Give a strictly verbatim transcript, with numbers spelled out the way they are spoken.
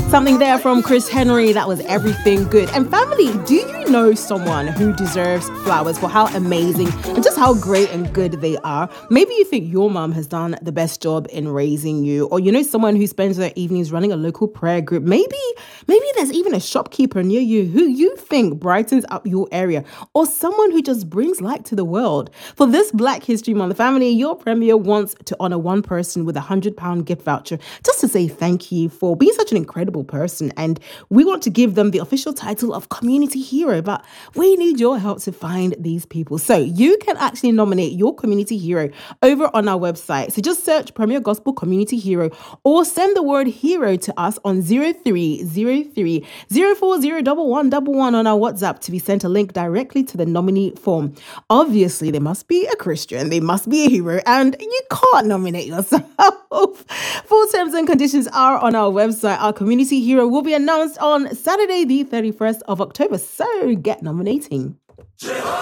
Something there from Chris Henry. That was Everything Good. And family, do you know someone who deserves flowers for how amazing and just how great and good they are? Maybe you think your mom has done the best job in raising you, or you know someone who spends their evenings running a local prayer group. Maybe, maybe there's even a shopkeeper near you who you think brightens up your area, or someone who just brings light to the world. For this Black History Month, family, your premier wants to honor one person with a one hundred pound gift voucher just to say thank you for being such an incredible person. And we want to give them the official title of community hero, but we need your help to find these people. So you can actually nominate your community hero over on our website. So just search Premier Gospel Community Hero or send the word hero to us on zero three zero three zero four zero one one one one on our WhatsApp to be sent a link directly to the nominee form. Obviously, they must be a Christian, they must be a hero, and you can't nominate yourself. Full terms and conditions are on our website. Our community hero will be announced on Saturday, the thirty-first of October. So get nominating.